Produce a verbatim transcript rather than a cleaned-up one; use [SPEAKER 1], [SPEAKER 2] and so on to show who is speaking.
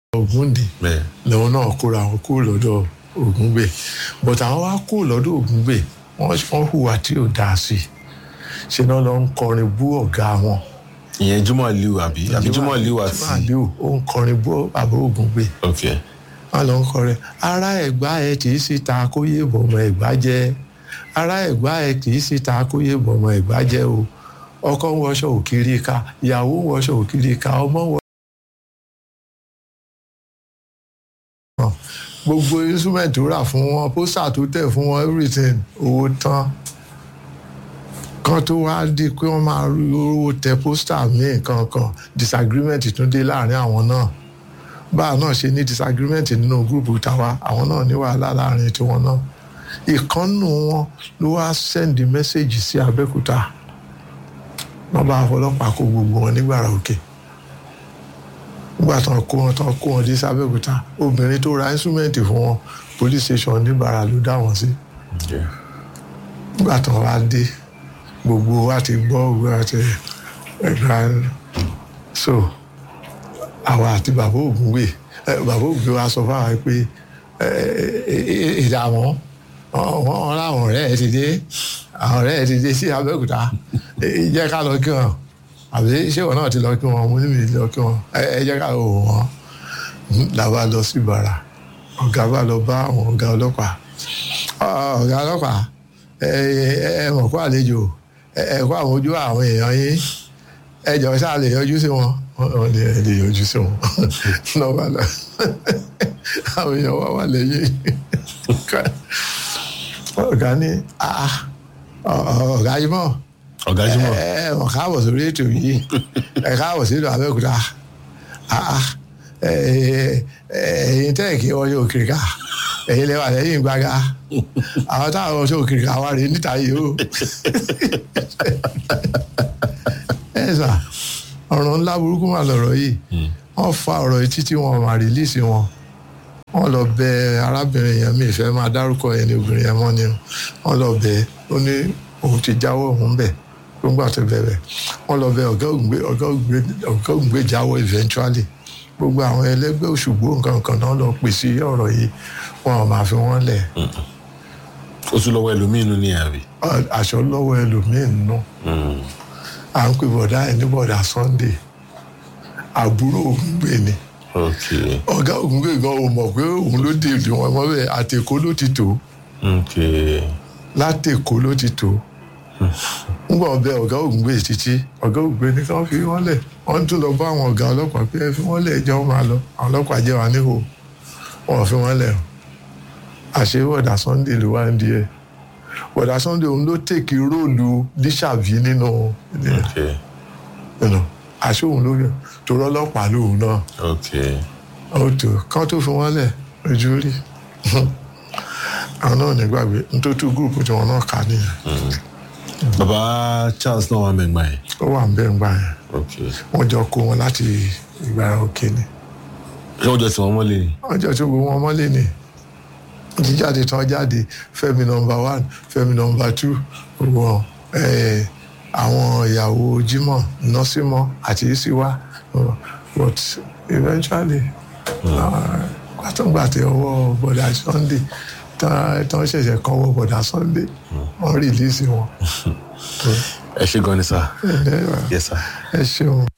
[SPEAKER 1] Ògúndé lòun náà kóra wọn kúrò lọ́dọ̀ Ògúngbè but àwọn wá kúrò lọ́dọ̀ Ògúngbè wọ́n hùwà tí ò dáa sí ṣe náà lọ ń kọrin bú ọ̀gá wọn.
[SPEAKER 2] ìyẹn Jimoh Aliu àbí àbí Jimoh Aliu àti
[SPEAKER 1] Jimoh Aliu ó ń kọrin bú bàbá Ògúngbè. wọ́n lọ ń kọrin ará Ẹ̀gbá ẹ̀ kì í síta kó yé bọ̀mọ̀ Ẹ̀gbá jẹ́ ará Ẹ̀gbá ẹ̀ kì í síta kó yé bọ̀mọ̀ Ẹ̀gbá jẹ́ o ọkọ ń wọṣọ òkìrí ká ìyàwó ń wọṣọ òkìrí ká ọmọ wọ. gbogbo instrument tó rà fún wọn pósà tó tẹ̀ fún wọn everything owó tán kan tó wá di pé wọ́n máa rówó tẹ pósítà míì kankan disagreement tún dé láàrin àwọn náà báà náà ṣe ní disagreement nínú gúrùpù tàwa àwọn náà ní wàhálà láàrin tiwọn náà ìkànnù wọn ló wá send message sí Abẹ́òkúta wọ́n bá ọlọ́pàá kó gbogbo wọn nígbàrà òkè nígbà tán kó wọn tán kó wọn dé sí Abẹ́òkúta obìnrin tó ra instrument fún wọn police station níbàrà ló dá wọn sí nígbà tán wá dé gbogbo wa ti gbọ́ gbogbo àti ẹ̀gbá so àwa àti bàbá Ògúngbè bàbá Ògúngbè wa sọ fáwọn pé ìdààmú wọn láwọn ọ̀rẹ́ ẹ̀ ti dé àwọn ọ̀rẹ́ ẹ̀ ti dé sí Abẹ́òkúta jẹ́ ká lọ kí wọn àbí ṣé wọn náà ti lọ kí wọn mo ní mi lọ kí wọn ẹ jẹ́ ká lọ wò wọn làwa lọ sí Ìbàrà ọ̀gá bá lọ bá àwọn ọ̀gá ọlọ́pàá ọ̀gá ọlọ́pàá ẹ mọ̀ kó àlejò ẹ kó àwọn ojú àwọn èèyàn yín ẹ jọ ṣáà lè yọjú sí wọn wọn lè lè yọjú sí wọn náà wà lọ àwọn èèyàn wà wà lẹ́yìn ọ̀gá ní ọ̀gá Jímọ̀
[SPEAKER 2] ọ̀gá Jímọ̀
[SPEAKER 1] ẹ mọ̀ káàbọ̀ sórí ètò yìí ẹ káàbọ̀ sílùú Abẹ́òkúta ẹ̀yin tẹ́ kí wọ́n yóò kiri ká ẹ̀yin lẹ́wà lẹ́yìn gbága àwọn táwọn ọ̀ṣọ́ kiri ká wá rí níta yìí o ẹ sà ọ̀rọ̀ ńlá burúkú mà lọ̀rọ̀ yìí wọ́n fa ọ̀rọ̀ yìí títí wọn máa rìlíìsì wọn wọ́n lọ bẹ arábìnrin yẹn mi ìfẹ́ máa dárúkọ ẹni obìnrin yẹn mọ́ ni wọ́n lọ bẹ ó ní òun ti jáwọ́ òun bẹ̀ tó ń gbà tó bẹ̀rẹ̀ wọ́n lọ bẹ ọ̀gá Ògúngbè ọ̀gá Ògúngbè jáwọ́ eventually gbogbo àwọn ẹlẹgbẹ́ Òṣùgbó nǹkan kan náà lọ pèsè ọ̀rọ̀ yìí wọn ò máa fi wọ́n lẹ̀.
[SPEAKER 2] ó tún lọ́wọ́ ẹlòmíín nù ní àbí.
[SPEAKER 1] aṣọ lọ́wọ́ ẹlòmíín nù à ń pè bọ̀dá ẹ̀ ní bọ̀dá Sunday àbúrò Ògúngbè ni ọ̀gá Ògúngbè gan ò mọ̀ pé òun ló dé ìdí wọn mọ́bẹ̀ àtẹ̀kọ́ ló ti tó látẹ̀kọ́ ló ti tó ń gbọ́ ọbẹ̀ ọ̀gá Ògúngbè títí ọ̀gá Ògúngbè ní káwọn fi wọ́n lẹ̀ wọ́n tún lọ bá àwọn ọ̀gá ọlọ́pàá pé ẹ fi wọ́n lẹ̀ ẹjọ́ máa lọ àwọn ọlọ́pàá jẹ́ wa níhò wọ́n fi wọ́n lẹ̀ àṣé bọ̀dá Sunday ló wá ń di ẹ̀ bọ̀dá Sunday òun ló tèkì róòlù Lísàbí nínú àṣé òun ló yẹ torí ọlọ́pàá lóun náà ó tó kán tó fi wọ́n lẹ̀ ojú rí àwọn náà nígbàgbé nítorí gúrùpù tí wọ́n náà kà nìyẹn.
[SPEAKER 2] Bàbá Charles náà wà mẹ́gbà yẹn.
[SPEAKER 1] ó wà ń bẹ́ẹ̀ gbà yẹn wọ́n jọ kó wọn láti Ìgbàrà Òkè ni.
[SPEAKER 2] ṣé wọ́n jọ tí wọ́n mọ́lé ni.
[SPEAKER 1] wọ́n jọ tí wọ́n mọ́lé ni jíjáde tán jáde Fẹ́mi nọ́mbà one Fẹ́mi nọ́mbà two wọn àwọn ìyàwó Jímọ̀ Nọ́símọ̀ àti Ìsíwá but eventually gbàtọ́gbàtẹ́ ọwọ́ bọ̀dà Sunday tán ṣẹ̀ṣẹ̀ kan wọ bọ̀dà Sunday wọ́n rìlíìsì wọn.
[SPEAKER 2] ẹ ṣé gan ni sá.
[SPEAKER 1] ẹ ṣeun.